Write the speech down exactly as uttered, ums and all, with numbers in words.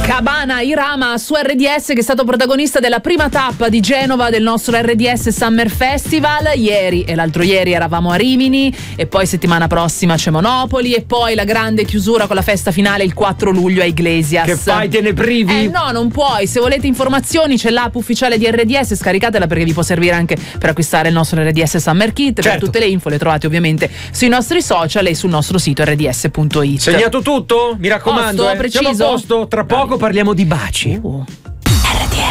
Cabana Irama su R D S, che è stato protagonista della prima tappa di Genova del nostro R D S Summer Festival. Ieri e l'altro ieri eravamo a Rimini, e poi settimana prossima c'è Monopoli, e poi la grande chiusura con la festa finale il quattro luglio a Iglesias. Che fai, te ne privi? Eh no, non puoi. Se volete informazioni c'è l'app ufficiale di R D S, scaricatela perché vi può servire anche per acquistare il nostro R D S Summer Kit. Certo. Per tutte le info le trovate ovviamente sui nostri social e sul nostro sito R D S punto it. Segnato tutto? Mi raccomando, Posto, eh. preciso? Siamo a posto, tra poco parliamo di baci. Uh.